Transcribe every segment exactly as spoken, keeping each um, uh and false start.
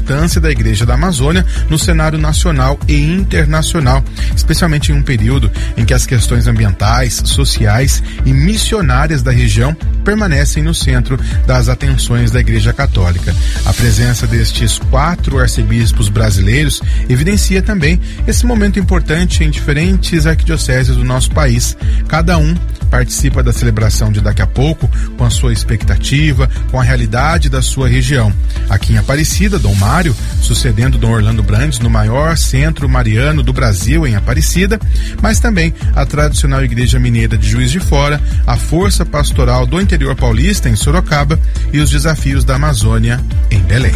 importância da Igreja da Amazônia no cenário nacional e internacional, especialmente em um período em que as questões ambientais, sociais e missionárias da região permanecem no centro das atenções da Igreja Católica. A presença destes quatro arcebispos brasileiros evidencia também esse momento importante em diferentes arquidioceses do nosso país. Cada um participa da celebração de daqui a pouco com a sua expectativa, com a realidade da sua região. Aqui em Aparecida, Dom Mário, sucedendo Dom Orlando Brandes no maior centro mariano do Brasil, em Aparecida, mas também a tradicional Igreja Mineira de Juiz de Fora, a Força Pastoral do Interior Paulista, em Sorocaba, e os desafios da Amazônia, em Belém.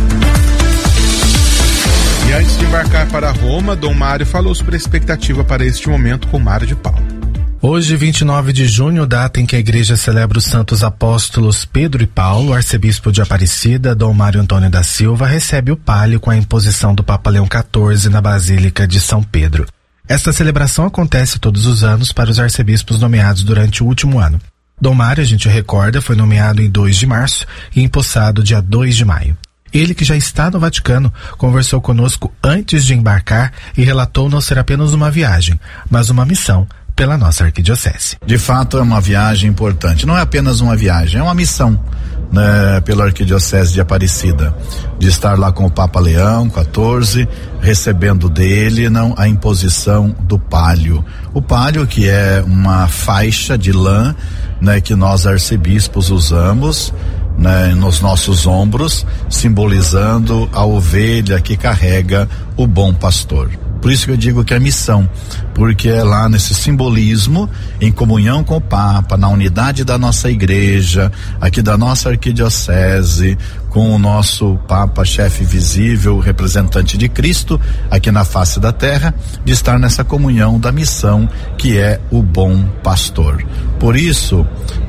E antes de embarcar para Roma, Dom Mário falou sobre a expectativa para este momento com Mário de Paula. Hoje, vinte e nove de junho, data em que a Igreja celebra os santos apóstolos Pedro e Paulo, arcebispo de Aparecida, Dom Mário Antônio da Silva, recebe o palio com a imposição do Papa Leão quatorze na Basílica de São Pedro. Esta celebração acontece todos os anos para os arcebispos nomeados durante o último ano. Dom Mário, a gente recorda, foi nomeado em dois de março e empossado dia dois de maio. Ele, que já está no Vaticano, conversou conosco antes de embarcar e relatou não ser apenas uma viagem, mas uma missão pela nossa arquidiocese. De fato, é uma viagem importante. Não é apenas uma viagem, é uma missão, né, pela arquidiocese de Aparecida, de estar lá com o Papa Leão quatorze, recebendo dele não a imposição do palio. O palio, que é uma faixa de lã, né, que nós arcebispos usamos, né, nos nossos ombros, simbolizando a ovelha que carrega o bom pastor. Por isso que eu digo que é missão, porque é lá nesse simbolismo, em comunhão com o Papa, na unidade da nossa igreja, aqui da nossa arquidiocese, com o nosso Papa, chefe visível, representante de Cristo, aqui na face da terra, de estar nessa comunhão da missão que é o bom pastor. Por isso,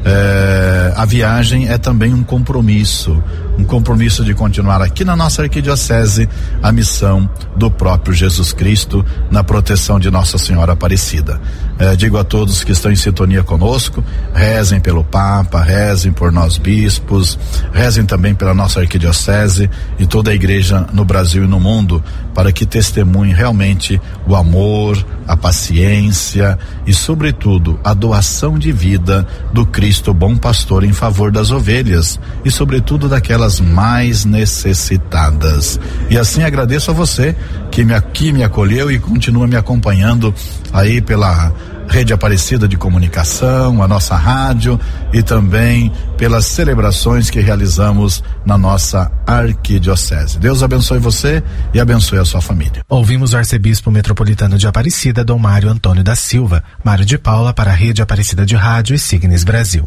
é, a viagem é também um compromisso, um compromisso de continuar aqui na nossa arquidiocese a missão do próprio Jesus Cristo na proteção de Nossa Senhora Aparecida. É, digo a todos que estão em sintonia conosco, rezem pelo Papa, rezem por nós bispos, rezem também pela nossa arquidiocese e toda a igreja no Brasil e no mundo, para que testemunhe realmente o amor, a paciência e, sobretudo, a doação de vida do Cristo bom pastor em favor das ovelhas e, sobretudo, daquelas mais necessitadas. E assim agradeço a você que me, aqui me acolheu e continua me acompanhando aí pela Rede Aparecida de Comunicação, a nossa rádio e também pelas celebrações que realizamos na nossa arquidiocese. Deus abençoe você e abençoe a sua família. Ouvimos o arcebispo metropolitano de Aparecida, Dom Mário Antônio da Silva. Mário de Paula para a Rede Aparecida de Rádio e Signes Brasil.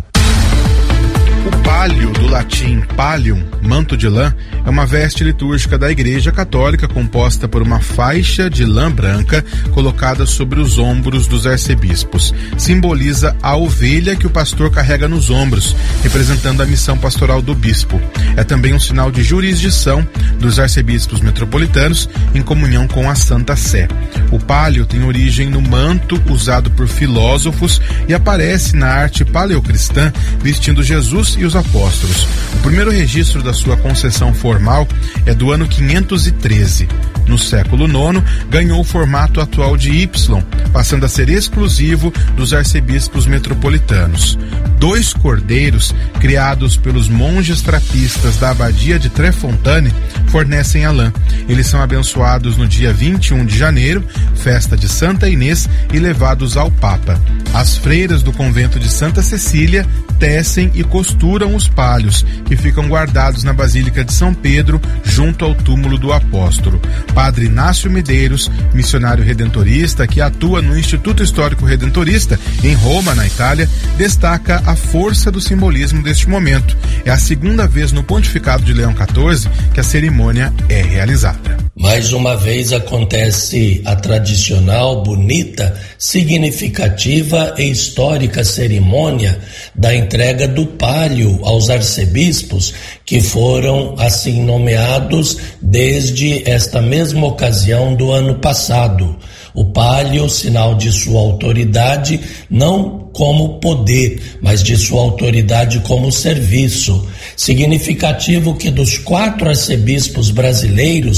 O palio, do latim pallium, manto de lã, é uma veste litúrgica da Igreja Católica composta por uma faixa de lã branca colocada sobre os ombros dos arcebispos. Simboliza a ovelha que o pastor carrega nos ombros, representando a missão pastoral do bispo. É também um sinal de jurisdição dos arcebispos metropolitanos em comunhão com a Santa Sé. O palio tem origem no manto usado por filósofos e aparece na arte paleocristã vestindo Jesus e os apóstolos. O primeiro registro da sua concessão formal é do ano quinhentos e treze. No século nono, ganhou o formato atual de Y, passando a ser exclusivo dos arcebispos metropolitanos. Dois cordeiros, criados pelos monges trapistas da abadia de Trefontane, fornecem a lã. Eles são abençoados no dia vinte e um de janeiro, festa de Santa Inês, e levados ao Papa. As freiras do convento de Santa Cecília tecem e costuram os palhos, que ficam guardados na Basílica de São Pedro, junto ao túmulo do apóstolo. Padre Inácio Medeiros, missionário redentorista que atua no Instituto Histórico Redentorista, em Roma, na Itália, destaca a força do simbolismo deste momento. É a segunda vez no pontificado de Leão quatorze que a cerimônia é realizada. Mais uma vez acontece a tradicional, bonita, significativa e histórica cerimônia da entrega do palio aos arcebispos que foram assim nomeados desde esta mesma ocasião do ano passado. O palio, sinal de sua autoridade, não como poder, mas de sua autoridade como serviço. Significativo que dos quatro arcebispos brasileiros,